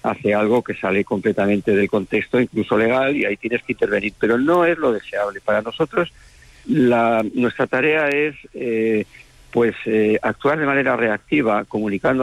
hace algo que sale completamente del contexto, incluso legal, y ahí tienes que intervenir. Pero no es lo deseable. Para nosotros, nuestra tarea es actuar de manera reactiva, comunicando